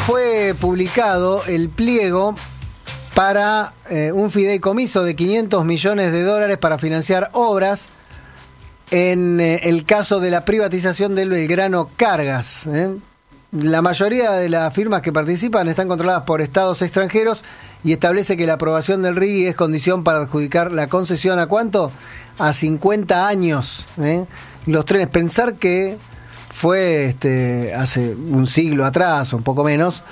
fue publicado el pliego para un fideicomiso de $500 millones para financiar obras en el caso de la privatización del Belgrano Cargas. La mayoría de las firmas que participan están controladas por estados extranjeros y establece que la aprobación del RIGI es condición para adjudicar la concesión ¿a cuánto? A 50 años. Los trenes, pensar que fue hace un siglo atrás, o un poco menos,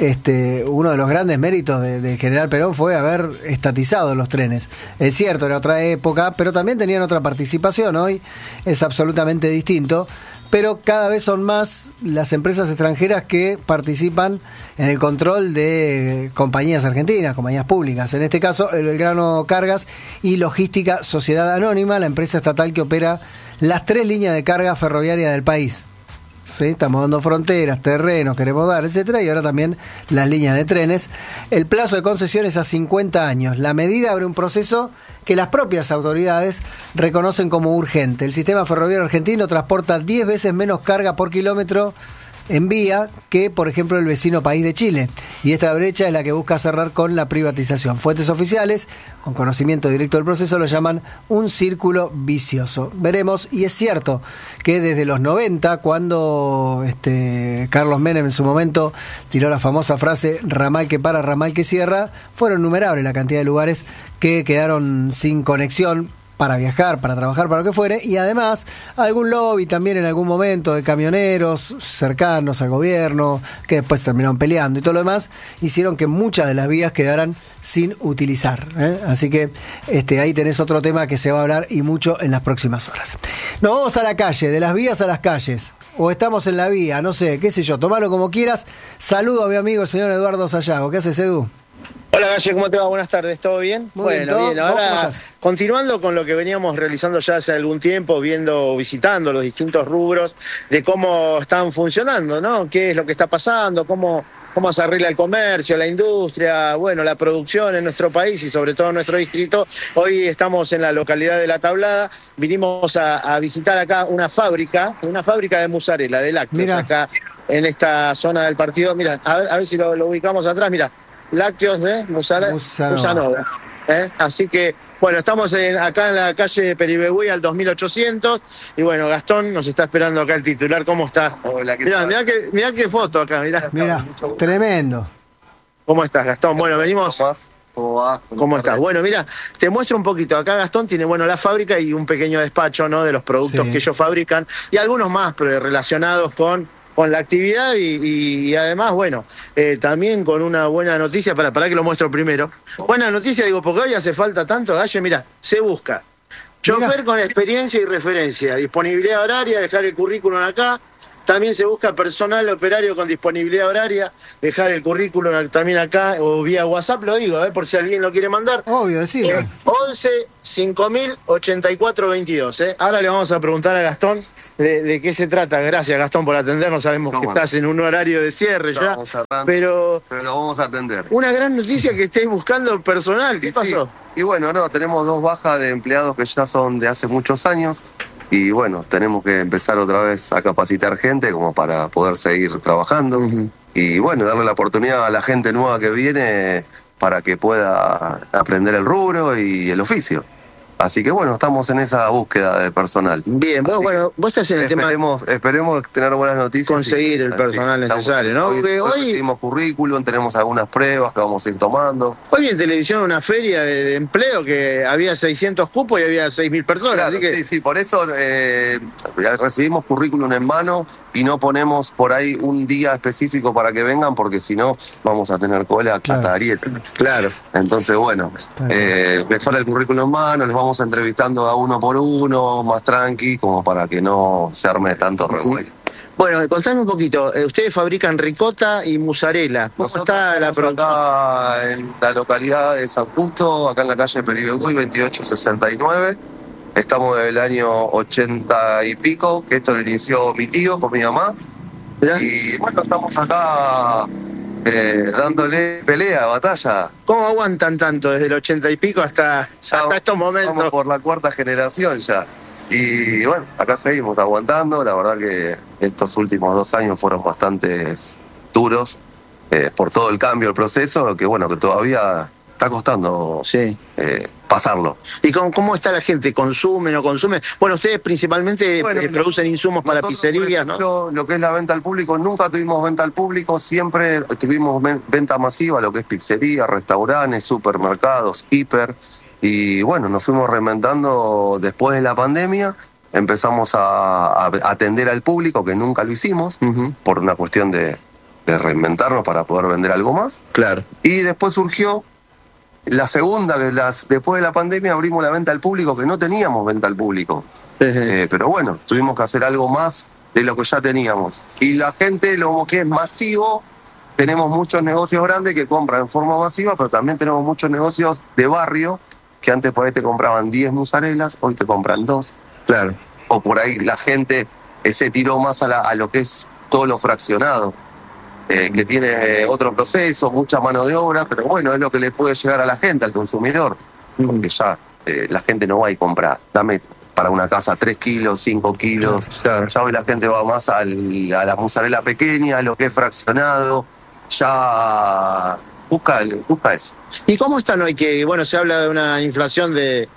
uno de los grandes méritos de General Perón fue haber estatizado los trenes. Es cierto, era otra época, pero también tenían otra participación. Hoy es absolutamente distinto, pero cada vez son más las empresas extranjeras que participan en el control de compañías argentinas, compañías públicas. En este caso, el Belgrano Cargas y Logística Sociedad Anónima, la empresa estatal que opera las 3 líneas de carga ferroviaria del país. ¿Sí? Estamos dando fronteras, terrenos, queremos dar, etcétera, y ahora también las líneas de trenes. El plazo de concesión es a 50 años. La medida abre un proceso que las propias autoridades reconocen como urgente. El sistema ferroviario argentino transporta 10 veces menos carga por kilómetro en vía que, por ejemplo, el vecino país de Chile. Y esta brecha es la que busca cerrar con la privatización. Fuentes oficiales, con conocimiento directo del proceso, lo llaman un círculo vicioso. Veremos, y es cierto que desde los 90, cuando Carlos Menem en su momento tiró la famosa frase ramal que para, ramal que cierra, fueron innumerables la cantidad de lugares que quedaron sin conexión para viajar, para trabajar, para lo que fuere, y además algún lobby también en algún momento de camioneros cercanos al gobierno, que después terminaron peleando y todo lo demás, hicieron que muchas de las vías quedaran sin utilizar. Así que ahí tenés otro tema que se va a hablar y mucho en las próximas horas. Nos vamos a la calle, de las vías a las calles, o estamos en la vía, no sé, qué sé yo, tomalo como quieras. Saludo a mi amigo el señor Eduardo Sayago. ¿Qué haces, Edu? Hola Galle, ¿cómo te va? Buenas tardes, ¿todo bien? Muy bien. Ahora continuando con lo que veníamos realizando ya hace algún tiempo, visitando los distintos rubros de cómo están funcionando, ¿no? ¿Qué es lo que está pasando? ¿Cómo se arregla el comercio, la industria, bueno, la producción en nuestro país y sobre todo en nuestro distrito? Hoy estamos en la localidad de La Tablada, vinimos a visitar acá una fábrica de mozzarella, de lácteos, Mirá. Acá en esta zona del partido. Mira, a ver si lo ubicamos atrás, mira. Lácteos de Musanova. Así que, bueno, estamos acá en la calle Peribegüey al 2800 y bueno, Gastón nos está esperando acá el titular. ¿Cómo estás? Hola, ¿qué tal? Mirá qué foto acá, mirá. Tremendo. ¿Cómo estás, Gastón? Bueno, venimos... ¿Cómo va? ¿Cómo estás? Bueno, mira, te muestro un poquito. Acá Gastón tiene, la fábrica y un pequeño despacho, ¿no? De los productos que ellos fabrican y algunos más relacionados con la actividad y además, también con una buena noticia, para que lo muestro primero. Buena noticia, porque hoy hace falta tanto, Galle, mira, se busca chofer con experiencia y referencia, disponibilidad horaria, dejar el currículum acá. También se busca personal operario con disponibilidad horaria, dejar el currículum también acá o vía WhatsApp, lo digo, por si alguien lo quiere mandar. Obvio, sí. 11 5000 84 22. Ahora le vamos a preguntar a Gastón de qué se trata. Gracias, Gastón, por atendernos. Sabemos que estás en un horario de cierre ya. Pero lo vamos a atender. Una gran noticia que estéis buscando personal. ¿Qué pasó? Sí. Y bueno, tenemos 2 bajas de empleados que ya son de hace muchos años. Y bueno, tenemos que empezar otra vez a capacitar gente como para poder seguir trabajando. Y bueno, darle la oportunidad a la gente nueva que viene para que pueda aprender el rubro y el oficio. Así que bueno, estamos en esa búsqueda de personal. Bien, vos estás en el tema. Esperemos tener buenas noticias. Conseguir el personal necesario, ¿no? Hoy recibimos currículum, tenemos algunas pruebas que vamos a ir tomando. Hoy vi en televisión una feria de empleo que había 600 cupos y había 6.000 personas. Claro, así que... sí, por eso recibimos currículum en mano y no ponemos por ahí un día específico para que vengan, porque si no vamos a tener cola hasta Ariete. Claro. Entonces, mejor el currículum en mano, les vamos entrevistando a uno por uno, más tranqui, como para que no se arme tanto revuelo. Bueno, contame un poquito, ustedes fabrican ricota y mozzarella. ¿Cómo está la producción? Acá en la localidad de San Justo, acá en la calle Peribegüey 2869. Estamos del año 80 y pico, que esto lo inició mi tío con mi mamá. ¿Ya? Y bueno, estamos acá dándole pelea, batalla. ¿Cómo aguantan tanto desde el 80 y pico hasta estos momentos? Vamos por la 4ª generación ya. Y bueno, acá seguimos aguantando. La verdad que estos últimos 2 años fueron bastante duros. por todo el cambio, el proceso, que bueno, que todavía está costando Sí. pasarlo. ¿Y cómo está la gente? ¿Consume, no consume? Bueno, ustedes principalmente producen insumos para Nosotros, pizzerías, por ¿no? ejemplo, lo que es la venta al público, nunca tuvimos venta al público, siempre tuvimos venta masiva, lo que es pizzería, restaurantes, supermercados, hiper. Y bueno, nos fuimos reinventando después de la pandemia. Empezamos a atender al público, que nunca lo hicimos, por una cuestión de reinventarnos para poder vender algo más. Claro. Y después surgió la segunda, después de la pandemia abrimos la venta al público, que no teníamos venta al público. Pero bueno, tuvimos que hacer algo más de lo que ya teníamos. Y la gente, lo que es masivo, tenemos muchos negocios grandes que compran en forma masiva, pero también tenemos muchos negocios de barrio que antes por ahí te compraban 10 mozzarellas, hoy te compran 2. Claro. O por ahí la gente se tiró más a lo que es todo lo fraccionado, que tiene otro proceso, mucha mano de obra, pero bueno, es lo que le puede llegar a la gente, al consumidor, porque ya la gente no va y compra, dame para una casa 3 kilos, 5 kilos, Claro. ya hoy la gente va más a la mozzarella pequeña, a lo que es fraccionado, ya busca eso. ¿Y cómo están hoy? Que, bueno, se habla de una inflación de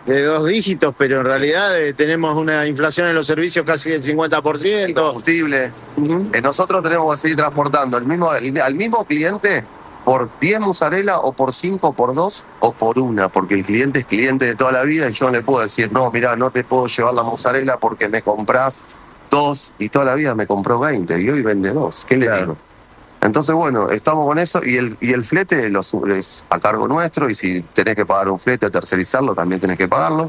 2 dígitos, pero en realidad tenemos una inflación en los servicios casi del 50%. Combustible. Nosotros tenemos que seguir transportando al mismo cliente por 10 mozzarella o por 5, por 2 o por 1, porque el cliente es cliente de toda la vida y yo no le puedo decir, no, mira, no te puedo llevar la mozzarella porque me comprás 2 y toda la vida me compró 20 y hoy vende 2. ¿Qué le digo? Entonces, bueno, estamos con eso y el flete es a cargo nuestro y si tenés que pagar un flete a tercerizarlo, también tenés que pagarlo.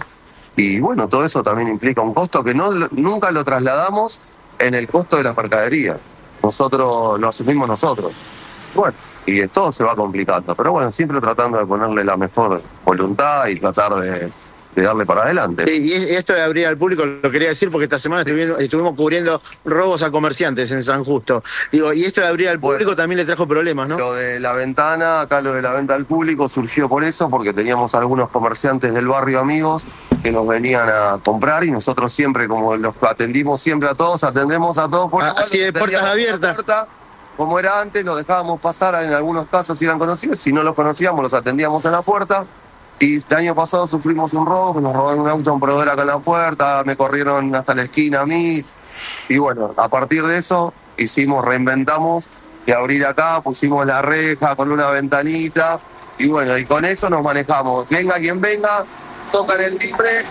Y bueno, todo eso también implica un costo que nunca lo trasladamos en el costo de la mercadería. Nosotros lo asumimos nosotros. Bueno, y todo se va complicando, pero bueno, siempre tratando de ponerle la mejor voluntad y tratar de darle para adelante. Y esto de abrir al público lo quería decir porque esta semana estuvimos cubriendo robos a comerciantes en San Justo. Digo, y esto de abrir al público también le trajo problemas, ¿no? Lo de la ventana, acá lo de la venta al público surgió por eso, porque teníamos algunos comerciantes del barrio amigos que nos venían a comprar y nosotros siempre, como los atendimos siempre a todos, atendemos a todos. Así de puertas abiertas. Como era antes, los dejábamos pasar en algunos casos si eran conocidos, si no los conocíamos los atendíamos en la puerta. Y el año pasado sufrimos un robo, que nos robaron un auto a un proveedor acá en la puerta, me corrieron hasta la esquina a mí. Y bueno, a partir de eso reinventamos de abrir acá, pusimos la reja con una ventanita y bueno, y con eso nos manejamos. Venga quien venga, tocan el timbre,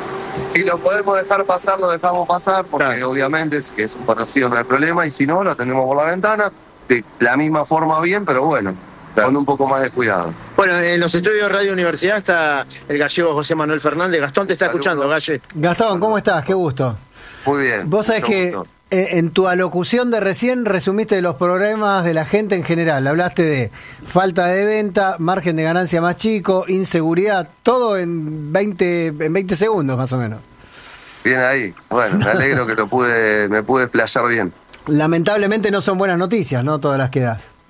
si lo podemos dejar pasar, lo dejamos pasar, porque obviamente es un conocido, no hay problema, y si no, lo atendemos por la ventana, de la misma forma bien, pero bueno, con un poco más de cuidado. Bueno, en los estudios de Radio Universidad está el gallego José Manuel Fernández. Gastón te está escuchando, Galle. Gastón, ¿cómo estás? Qué gusto. Muy bien. Vos sabés que en tu alocución de recién resumiste los problemas de la gente en general. Hablaste de falta de venta, margen de ganancia más chico, inseguridad, todo en 20 segundos más o menos. Bien ahí. Bueno, me alegro que me pude explayar bien. Lamentablemente no son buenas noticias, ¿no? Todas las que das.